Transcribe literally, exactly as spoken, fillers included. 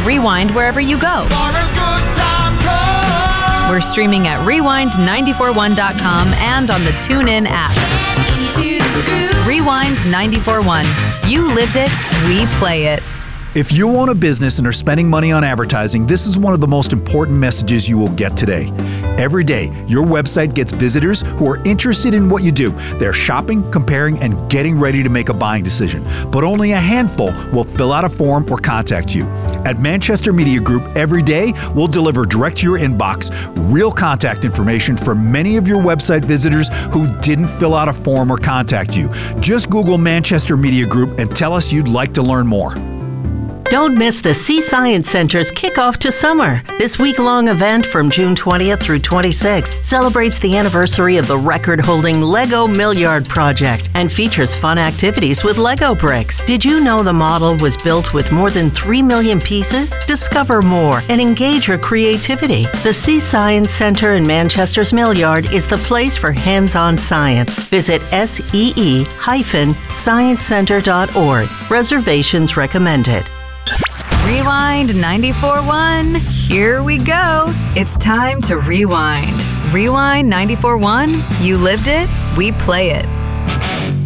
Rewind wherever you go. We're streaming at rewind nine four one dot com and on the TuneIn app. Rewind nine four one. You lived it, we play it. If you own a business and are spending money on advertising, this is one of the most important messages you will get today. Every day, your website gets visitors who are interested in what you do. They're shopping, comparing, and getting ready to make a buying decision. But only a handful will fill out a form or contact you. At Manchester Media Group, every day, we'll deliver direct to your inbox real contact information for many of your website visitors who didn't fill out a form or contact you. Just Google Manchester Media Group and tell us you'd like to learn more. Don't miss the Sea Science Center's kickoff to summer. This week-long event from June twentieth through twenty-sixth celebrates the anniversary of the record-holding Lego Milliard Project and features fun activities with Lego bricks. Did you know the model was built with more than three million pieces? Discover more and engage your creativity. The Sea Science Center in Manchester's Milliard is the place for hands-on science. Visit S E E science center dot org. Reservations recommended. Rewind nine four one. Here we go. It's time to rewind. Rewind nine four one. You lived it, we play it.